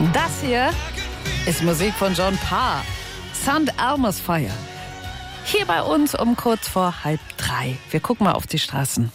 Das hier ist Musik von John Parr. St. Elmo's Fire. Hier bei uns um kurz vor 2:30. Wir gucken mal auf die Straßen.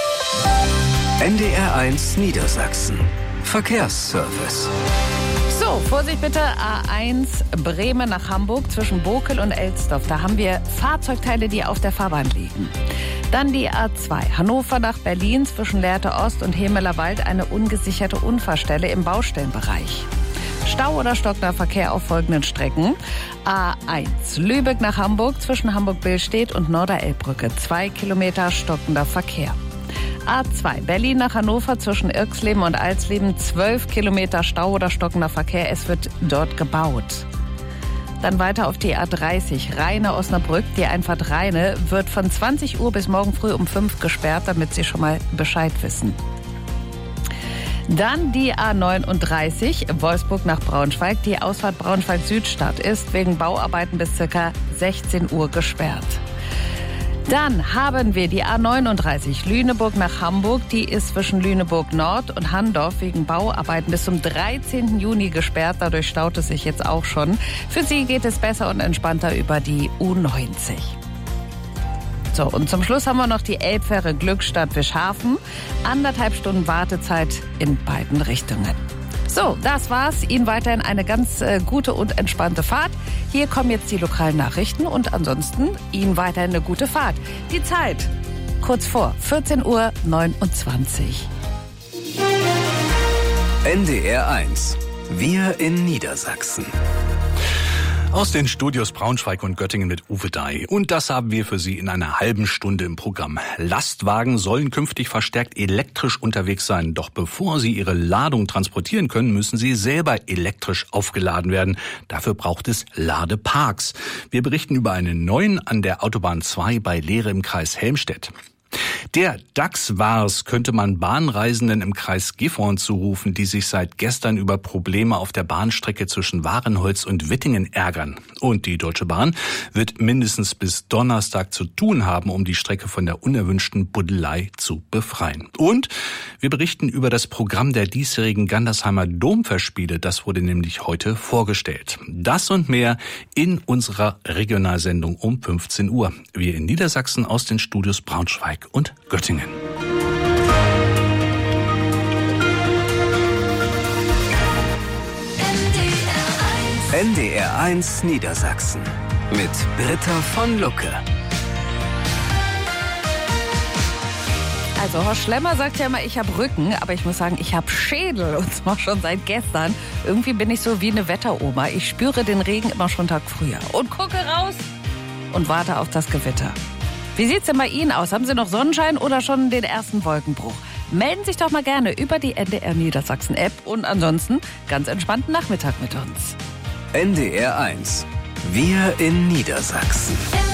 NDR 1 Niedersachsen. Verkehrsservice. So, Vorsicht bitte, A1 Bremen nach Hamburg zwischen Bokel und Elsdorf. Da haben wir Fahrzeugteile, die auf der Fahrbahn liegen. Dann die A2 Hannover nach Berlin zwischen Lehrte Ost und Hemelerwald, eine ungesicherte Unfallstelle im Baustellenbereich. Stau oder stockender Verkehr auf folgenden Strecken. A1 Lübeck nach Hamburg zwischen Hamburg-Billstedt und Norderelbbrücke. 2 Kilometer stockender Verkehr. A2 Berlin nach Hannover zwischen Irxleben und Alsleben. 12 Kilometer Stau oder stockender Verkehr. Es wird dort gebaut. Dann weiter auf die A30 Rheine-Osnabrück. Die Einfahrt Rheine wird von 20 Uhr bis morgen früh um 5 gesperrt, damit Sie schon mal Bescheid wissen. Dann die A39 Wolfsburg nach Braunschweig. Die Ausfahrt Braunschweig-Südstadt ist wegen Bauarbeiten bis ca. 16 Uhr gesperrt. Dann haben wir die A39 Lüneburg nach Hamburg. Die ist zwischen Lüneburg Nord und Handorf wegen Bauarbeiten bis zum 13. Juni gesperrt. Dadurch staut es sich jetzt auch schon. Für Sie geht es besser und entspannter über die U90. So, und zum Schluss haben wir noch die Elbfähre Glückstadt-Wischhafen. 1,5 Stunden Wartezeit in beiden Richtungen. So, das war's. Ihnen weiterhin eine ganz gute und entspannte Fahrt. Hier kommen jetzt die lokalen Nachrichten und ansonsten Ihnen weiterhin eine gute Fahrt. Die Zeit kurz vor 14:29 Uhr. NDR 1. Wir in Niedersachsen. Aus den Studios Braunschweig und Göttingen mit Uwe Dai. Und das haben wir für Sie in einer halben Stunde im Programm. Lastwagen sollen künftig verstärkt elektrisch unterwegs sein. Doch bevor sie ihre Ladung transportieren können, müssen sie selber elektrisch aufgeladen werden. Dafür braucht es Ladeparks. Wir berichten über einen neuen an der Autobahn 2 bei Lehre im Kreis Helmstedt. Der DAX-Wars könnte man Bahnreisenden im Kreis Gifhorn zurufen, die sich seit gestern über Probleme auf der Bahnstrecke zwischen Warenholz und Wittingen ärgern. Und die Deutsche Bahn wird mindestens bis Donnerstag zu tun haben, um die Strecke von der unerwünschten Buddelei zu befreien. Und wir berichten über das Programm der diesjährigen Gandersheimer Domfestspiele. Das wurde nämlich heute vorgestellt. Das und mehr in unserer Regionalsendung um 15 Uhr. Wir in Niedersachsen aus den Studios Braunschweig und Göttingen. NDR 1 Niedersachsen mit Britta von Lucke. Also Horst Schlemmer sagt ja immer, ich habe Rücken, aber ich muss sagen, ich habe Schädel und zwar schon seit gestern. Irgendwie bin ich so wie eine Wetteroma. Ich spüre den Regen immer schon Tag früher und gucke raus und warte auf das Gewitter. Wie sieht's denn bei Ihnen aus? Haben Sie noch Sonnenschein oder schon den ersten Wolkenbruch? Melden Sie sich doch mal gerne über die NDR Niedersachsen App und ansonsten ganz entspannten Nachmittag mit uns. NDR 1. Wir in Niedersachsen.